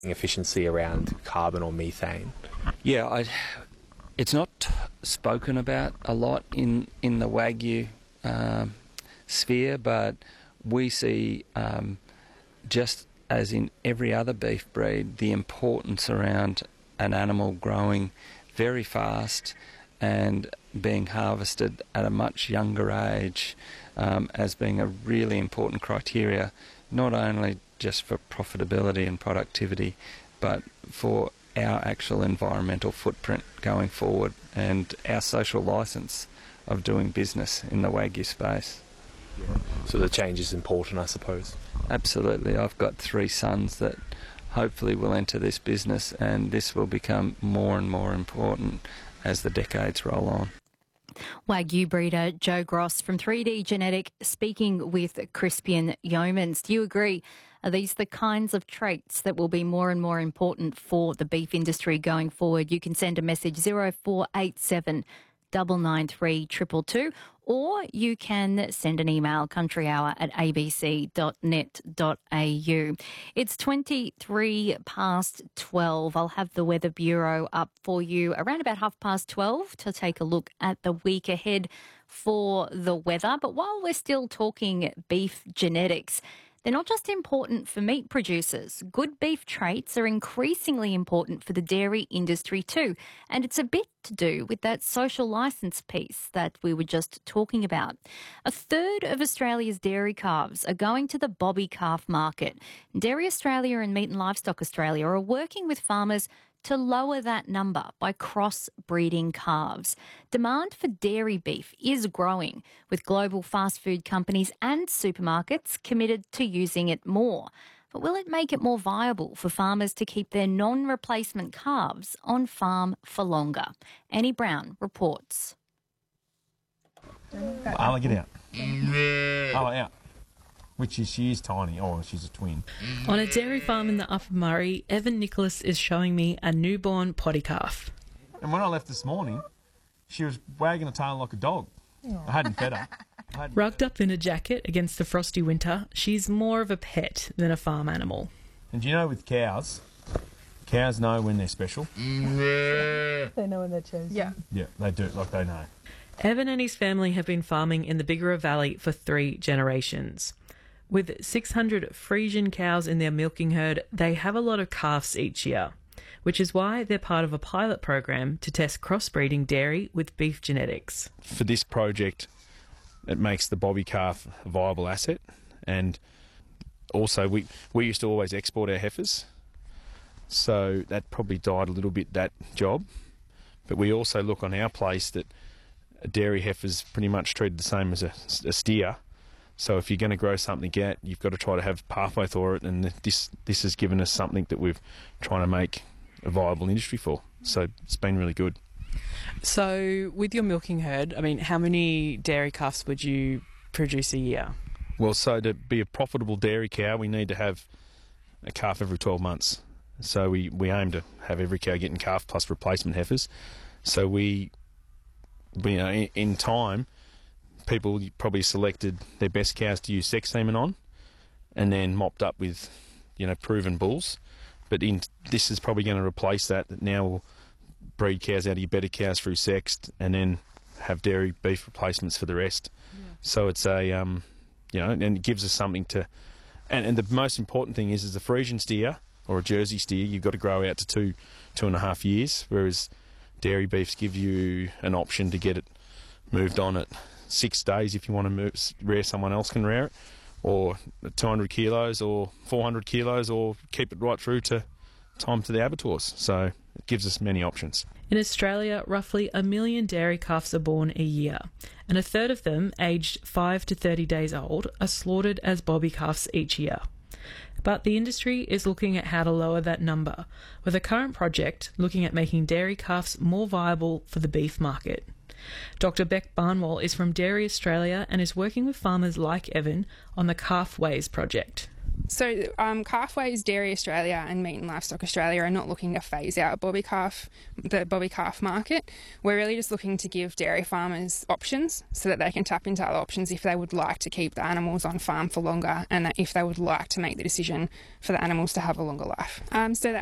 efficiency around carbon or methane? Yeah, it's not spoken about a lot in the Wagyu sphere, but we see, just as in every other beef breed, the importance around an animal growing very fast and being harvested at a much younger age as being a really important criteria, not only just for profitability and productivity, but for our actual environmental footprint going forward and our social licence of doing business in the Wagyu space. So the change is important, I suppose. Absolutely. I've got 3 sons that hopefully will enter this business, and this will become more and more important as the decades roll on. Wagyu breeder Joe Gross from 3D Genetic speaking with Crispian Yeomans. Do you agree? Are these the kinds of traits that will be more and more important for the beef industry going forward? You can send a message 0487 993 222, or you can send an email countryhour@abc.net.au. It's 23 past 12. I'll have the Weather Bureau up for you around about 12:30 to take a look at the week ahead for the weather. But while we're still talking beef genetics, they're not just important for meat producers. Good beef traits are increasingly important for the dairy industry too. And it's a bit to do with that social licence piece that we were just talking about. A third of Australia's dairy calves are going to the bobby calf market. Dairy Australia and Meat and Livestock Australia are working with farmers to lower that number by cross-breeding calves. Demand for dairy beef is growing, with global fast food companies and supermarkets committed to using it more. But will it make it more viable for farmers to keep their non-replacement calves on farm for longer? Annie Brown reports. Arla, get out. Arla, out. She is tiny. Oh, she's a twin. On a dairy farm in the Upper Murray, Evan Nicholas is showing me a newborn potty calf. And when I left this morning, she was wagging her tail like a dog. I hadn't fed her. Rugged up in a jacket against the frosty winter, she's more of a pet than a farm animal. And do you know with cows know when they're special. They know when they're chosen. Yeah, they do. Like, they know. Evan and his family have been farming in the Bigara Valley for 3 generations. With 600 Friesian cows in their milking herd, they have a lot of calves each year, which is why they're part of a pilot program to test crossbreeding dairy with beef genetics. For this project, it makes the bobby calf a viable asset, and also we used to always export our heifers, so that probably died a little bit, that job. But we also look on our place that a dairy heifer's pretty much treated the same as a steer. So if you're going to grow something out, you've got to try to have pathway for it, and this has given us something that we're trying to make a viable industry for. So it's been really good. So with your milking herd, I mean, how many dairy calves would you produce a year? Well, so to be a profitable dairy cow, we need to have a calf every 12 months. So we aim to have every cow getting calf plus replacement heifers. So we in time, people probably selected their best cows to use sex semen on, and then mopped up with, proven bulls. But this is probably going to replace that. That now we'll breed cows out of your better cows through sexed, and then have dairy beef replacements for the rest. Yeah. So it's and it gives us something to. And the most important thing is a Friesian steer or a Jersey steer, you've got to grow out to 2.5 years, whereas dairy beefs give you an option to get it moved on at 6 days if you want to rear someone else can rear it, or 200 kilos or 400 kilos, or keep it right through to time to the abattoirs. So it gives us many options. In Australia, roughly 1 million dairy calves are born a year, and a third of them, aged 5 to 30 days old, are slaughtered as bobby calves each year. But the industry is looking at how to lower that number, with a current project looking at making dairy calves more viable for the beef market. Dr. Beck Barnwell is from Dairy Australia and is working with farmers like Evan on the Calf Ways project. So Calfways Dairy Australia and Meat and Livestock Australia are not looking to phase out the bobby calf market. We're really just looking to give dairy farmers options so that they can tap into other options if they would like to keep the animals on farm for longer, and that if they would like to make the decision for the animals to have a longer life. So the